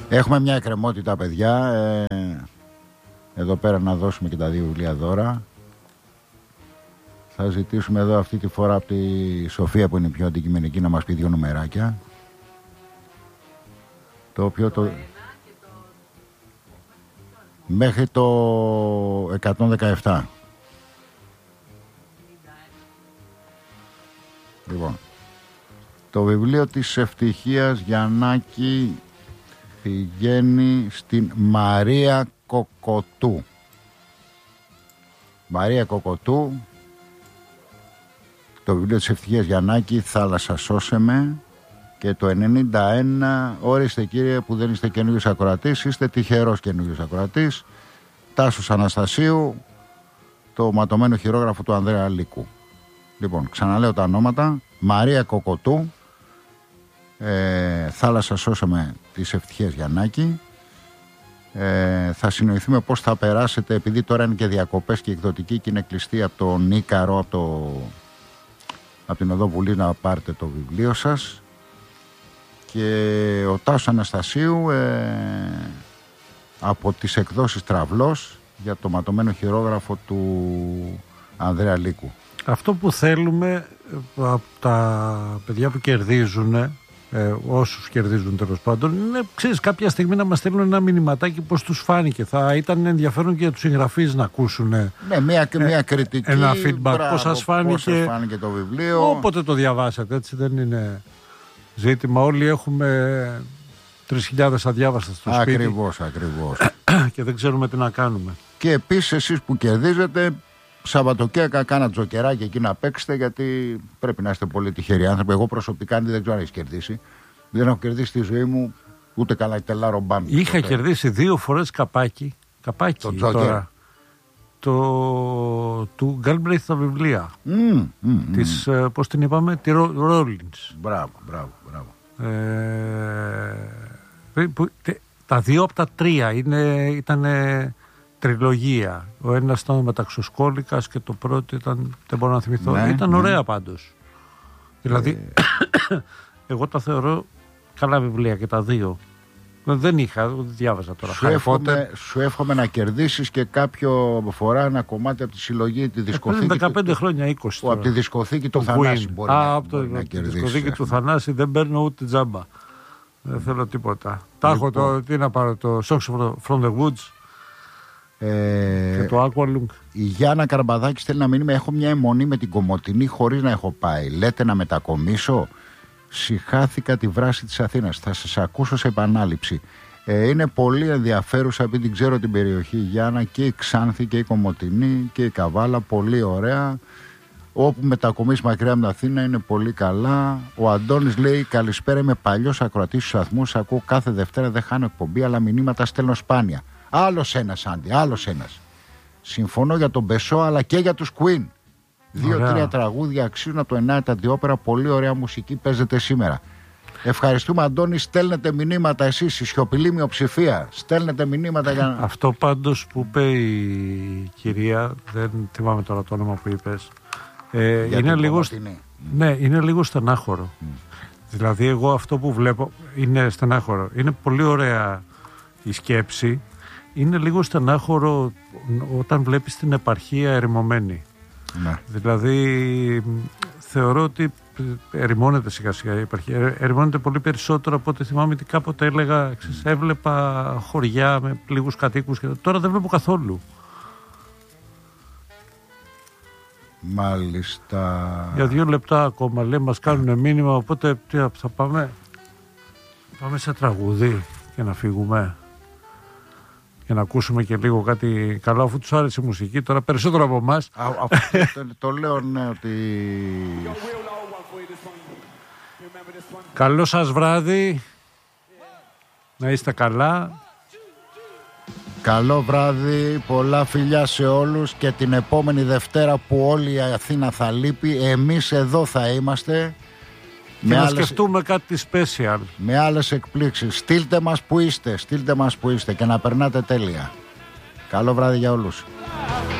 Έχουμε μια εκκρεμότητα, παιδιά. Εδώ πέρα να δώσουμε και τα 2 βιβλία δώρα. Θα ζητήσουμε εδώ αυτή τη φορά από τη Σοφία, που είναι πιο αντικειμενική, να μας πει 2 νομεράκια. Το οποίο το... μέχρι το 117. Λοιπόν, το βιβλίο της ευτυχίας Γιαννάκη πηγαίνει στην Μαρία Κοκοτού. Μαρία Κοκοτού. Το βιβλίο της ευτυχίας Γιαννάκη, Θάλασσα σώσε με. Και το 91, ορίστε κύριε που δεν είστε καινούριος ακροατής, είστε τυχερός καινούριος ακροατής. Τάσος Αναστασίου, το ματωμένο χειρόγραφο του Ανδρέα Λύκου. Λοιπόν, ξαναλέω τα ονόματα. Μαρία Κοκοτού, Θάλασσα σώσε με της ευτυχίας Γιαννάκη. Θα συνοηθούμε πώς θα περάσετε, επειδή τώρα είναι και διακοπές και εκδοτική και είναι κλειστή από τον Ίκαρο, από την Οδό Βουλής, να πάρετε το βιβλίο σας. Και ο Τάσος Αναστασίου από τις εκδόσεις Τραυλός για το ματωμένο χειρόγραφο του Ανδρέα Λύκου. Αυτό που θέλουμε από τα παιδιά που κερδίζουν, όσους κερδίζουν τέλος πάντων, είναι, ξέρεις, κάποια στιγμή να μας στέλνουν ένα μηνυματάκι πώς τους φάνηκε. Θα ήταν ενδιαφέρον και για τους συγγραφείς να ακούσουν μια κριτική, ένα feedback, πώς σας φάνηκε το βιβλίο. Όποτε το διαβάσατε, έτσι δεν είναι ζήτημα. Όλοι έχουμε 3.000 αδιάβαστα στο σπίτι. Ακριβώς. Και δεν ξέρουμε τι να κάνουμε. Και επίσης εσείς που κερδίζετε, Σαββατοκύριακα κάνα τζοκεράκι εκεί να παίξετε, γιατί πρέπει να είστε πολύ τυχεροί άνθρωποι. Εγώ προσωπικά δεν ξέρω αν έχει κερδίσει. Δεν έχω κερδίσει στη ζωή μου ούτε καλά τελάρο μπάμπι. Είχα κερδίσει 2 φορές καπάκι το τώρα. Του Γκάλμπρεϊθ τα βιβλία. Της, πώς την είπαμε, τη Ρόλινς. Μπράβο. Τα 2 από τα 3 ήταν τριλογία. Ο ένας ήταν ο Μεταξοσκόλικας και το πρώτο ήταν, δεν μπορώ να θυμηθώ, ήταν ωραία πάντως. Δηλαδή εγώ τα θεωρώ καλά βιβλία και τα 2. Δεν διάβαζα τώρα. Σου εύχομαι να κερδίσεις και κάποιο φορά ένα κομμάτι από τη συλλογή, τη δισκοθήκη. 15 χρόνια, 20. Από τη δισκοθήκη του Θανάση μπορεί να κερδίσεις. Από τη δισκοθήκη του Θανάση δεν παίρνω ούτε τζάμπα. Δεν θέλω τίποτα. Τα έχω τι να πάρω, το Songs from the Woods και το Aqualung. Η Γιάννα Καρμπαδάκη στέλνει ένα μήνυμα: έχω μια αιμονή με την Κομοτηνή χωρίς να έχω πάει. Λέτε να μετακομίσω? Συχάθηκα τη βράση της Αθήνας. Θα σας ακούσω σε επανάληψη. Είναι πολύ ενδιαφέρουσα, επειδή την ξέρω την περιοχή, Γιάννα, και η Ξάνθη και η Κομοτηνή και η Καβάλα. Πολύ ωραία. Όπου μετακομίσεις μακριά από την Αθήνα είναι πολύ καλά. Ο Αντώνης λέει: καλησπέρα, είμαι παλιός ακροατής στους σταθμούς. Ακούω κάθε Δευτέρα, δεν χάνω εκπομπή, αλλά μηνύματα στέλνω σπάνια. Άλλος ένας, Άντι, άλλος ένας. Συμφωνώ για τον Μπεσό, αλλά και για τους Queen. 2-3 τραγούδια αξίζουν από το ενάρετα διόπερα. Πολύ ωραία μουσική παίζεται σήμερα. Ευχαριστούμε, Αντώνη. Στέλνετε μηνύματα εσείς, η σιωπηλή μειοψηφία. Στέλνετε μηνύματα για... Αυτό πάντως που είπε η κυρία, δεν θυμάμαι τώρα το όνομα που είπες, είναι λίγο, είναι λίγο στενάχωρο. Δηλαδή εγώ αυτό που βλέπω είναι στενάχωρο. Είναι πολύ ωραία η σκέψη. Είναι λίγο στενάχωρο όταν βλέπεις την επαρχία ερημωμένη. Ναι. Δηλαδή θεωρώ ότι ερημώνεται σιγά σιγά η επαρχία. Ερημώνεται πολύ περισσότερο από ό,τι θυμάμαι, ότι κάποτε έλεγα, έβλεπα χωριά με λίγους κατοίκους και τώρα δεν βλέπω καθόλου. Μάλιστα. Για 2 λεπτά ακόμα λέει, μας κάνουν μήνυμα, οπότε θα πάμε σε τραγούδι και να φύγουμε. Για να ακούσουμε και λίγο κάτι καλά, αφού τους άρεσε η μουσική, τώρα περισσότερο από εμάς. Το λέω, ναι, ότι... Καλό σας βράδυ. Να είστε καλά. Καλό βράδυ, πολλά φιλιά σε όλους, και την επόμενη Δευτέρα που όλη η Αθήνα θα λείπει, εμείς εδώ θα είμαστε. Και να σκεφτούμε κάτι special. Με άλλες εκπλήξεις. Στείλτε μας που είστε και να περνάτε τέλεια. Καλό βράδυ για όλους.